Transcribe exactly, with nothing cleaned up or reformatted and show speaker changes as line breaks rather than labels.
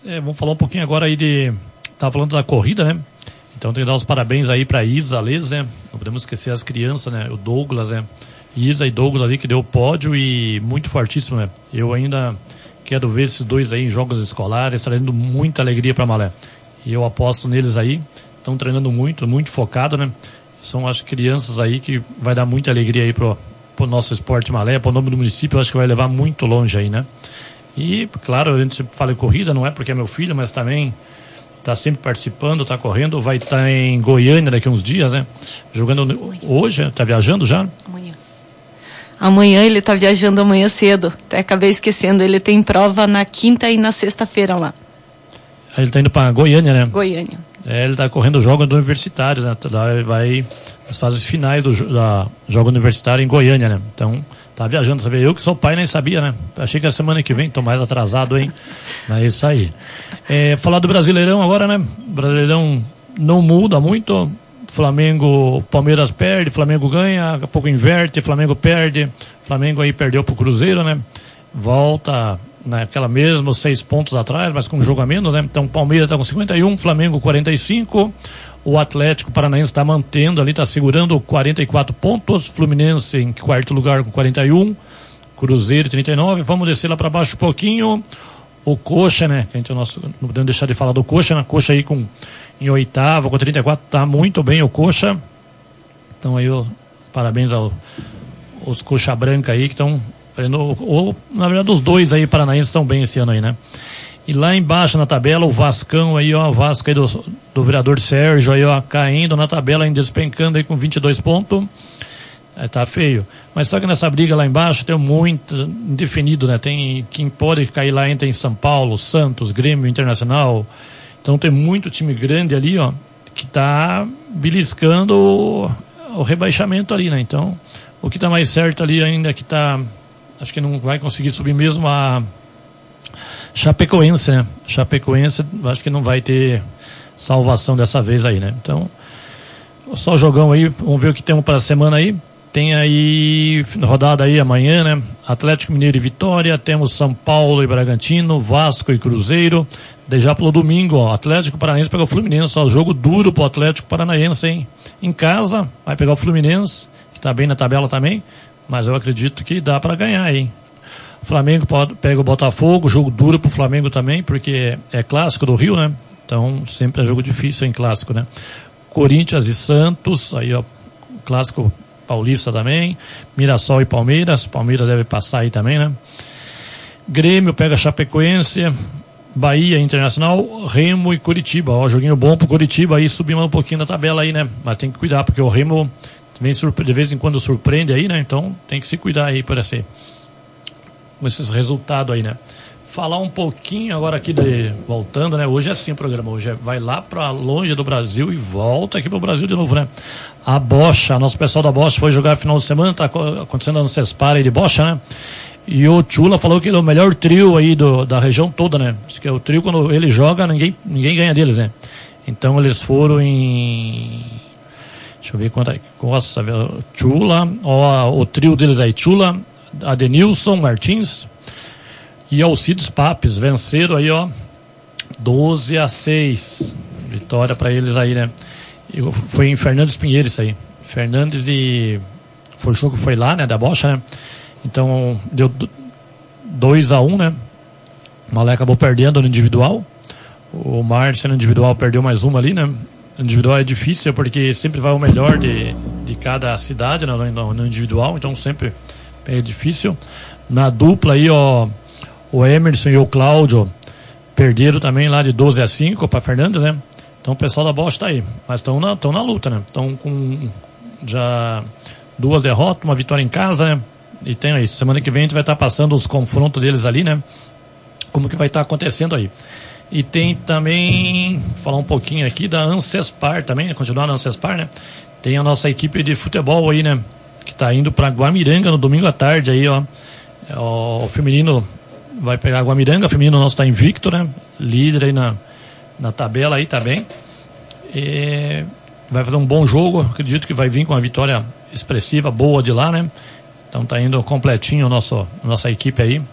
É, vamos falar um pouquinho agora aí de... Tava falando da corrida, né? Então tem que dar os parabéns aí pra Isa, Liz, né? Não podemos esquecer as crianças, né? O Douglas, né? Isa e Douglas ali que deu o pódio e muito fortíssimo, né? Eu ainda quero ver esses dois aí em jogos escolares, trazendo muita alegria pra Malé. E eu aposto neles aí. Estão treinando muito, muito focado, né? São as crianças aí que vai dar muita alegria aí pro, pro nosso esporte Malé, pro nome do município, eu acho que vai levar muito longe aí, né? E, claro, a gente sempre fala em corrida, não é porque é meu filho, mas também está sempre participando, está correndo, vai estar tá em Goiânia daqui a uns dias, né? Jogando hoje, está viajando já?
Amanhã. Amanhã ele está viajando amanhã cedo. Até acabei esquecendo, ele tem prova na quinta e na sexta-feira lá.
Ele está indo para Goiânia, né?
Goiânia.
É, ele está correndo jogos do universitário, né? Vai as fases finais do da jogo universitário em Goiânia, né? Então, tá viajando, sabe? Eu que sou pai nem sabia, né? Achei que era semana que vem, tô mais atrasado, hein? Mas é isso aí. É, falar do Brasileirão agora, né? Brasileirão não muda muito. Flamengo, Palmeiras perde, Flamengo ganha, daqui a pouco inverte, Flamengo perde. Flamengo aí perdeu pro Cruzeiro, né? Volta naquela mesma, seis pontos atrás, mas com um jogo a menos, né? Então Palmeiras tá com cinquenta e um, Flamengo quarenta e cinco. O Atlético Paranaense está mantendo ali, está segurando quarenta e quatro pontos. Fluminense em quarto lugar com quarenta e um. Cruzeiro trinta e nove. Vamos descer lá para baixo um pouquinho. O Coxa, né? Que a gente nosso, não podemos deixar de falar do Coxa, né? Coxa aí com, em oitavo com trinta e quatro. Tá muito bem o Coxa. Então aí, ó, parabéns aos os Coxa Branca aí que estão fazendo. Ou, na verdade, os dois aí paranaenses estão bem esse ano aí, né? E lá embaixo na tabela, o Vascão aí, ó, o Vasco aí do, do vereador Sérgio aí, ó, caindo na tabela, ainda despencando aí com vinte e dois pontos. É, tá feio. Mas só que nessa briga lá embaixo tem muito indefinido, né? Tem quem pode cair lá, entra em São Paulo, Santos, Grêmio, Internacional. Então tem muito time grande ali, ó, que tá beliscando o, o rebaixamento ali, né? Então, o que tá mais certo ali ainda é que tá, acho que não vai conseguir subir mesmo a Chapecoense, né? Chapecoense, acho que não vai ter salvação dessa vez aí, né? Então, só jogão aí, vamos ver o que temos para a semana aí. Tem aí, rodada aí amanhã, né? Atlético Mineiro e Vitória, temos São Paulo e Bragantino, Vasco e Cruzeiro. Daí já pelo domingo, ó, Atlético Paranaense pega o Fluminense, ó, jogo duro pro Atlético Paranaense, hein? Em casa, vai pegar o Fluminense, que tá bem na tabela também, mas eu acredito que dá para ganhar, hein? O Flamengo pode, pega o Botafogo, jogo duro pro Flamengo também, porque é clássico do Rio, né? Então sempre é jogo difícil em clássico, né? Corinthians e Santos, aí ó, clássico paulista também. Mirassol e Palmeiras, Palmeiras deve passar aí também, né? Grêmio pega Chapecoense, Bahia Internacional, Remo e Curitiba, ó, joguinho bom pro Curitiba aí, subir um pouquinho na tabela aí, né? Mas tem que cuidar, porque o Remo vem surpre- de vez em quando surpreende aí, né? Então tem que se cuidar aí por esse com esses resultados aí, né? Falar um pouquinho agora aqui de, voltando, né? Hoje é assim o programa, hoje é, vai lá para longe do Brasil e volta aqui pro Brasil de novo, né? A Bocha, nosso pessoal da Bocha foi jogar final de semana, tá acontecendo no Cespar aí de Bocha, né? E o Chula falou que ele é o melhor trio aí do, da região toda, né? Diz que é o trio, quando ele joga, ninguém, ninguém ganha deles, né? Então eles foram em... Deixa eu ver quanto é. Nossa, Chula, ó, o trio deles aí, Chula, Adenilson Martins e Alcides Papes, venceram aí, ó, doze a seis. Vitória pra eles aí, né? E foi em Fernandes Pinheiro isso aí. Fernandes e... Foi o jogo que foi lá, né? Da Bocha, né? Então, deu dois a um, né? O Malé acabou perdendo no individual. O Márcio no individual perdeu mais uma ali, né? O individual é difícil porque sempre vai o melhor de, de cada cidade, né? no, no individual, então sempre é difícil. Na dupla aí, ó, o Emerson e o Cláudio perderam também lá de doze a cinco para Fernandes, né? Então o pessoal da Bosch tá aí, mas estão na, na luta, né? Estão com já duas derrotas, uma vitória em casa, né? E tem aí, semana que vem a gente vai estar tá passando os confrontos deles ali, né? Como que vai estar tá acontecendo aí. E tem também, falar um pouquinho aqui da Ancespar também, né? Continuar na Ancespar, né? Tem a nossa equipe de futebol aí, né? Que tá indo para Guamiranga no domingo à tarde aí, ó. O, o feminino vai pegar Guamiranga, o feminino nosso tá invicto, né? Líder aí na, na tabela aí, tá bem. E vai fazer um bom jogo, acredito que vai vir com uma vitória expressiva, boa de lá, né? Então tá indo completinho o nosso, a nossa equipe aí.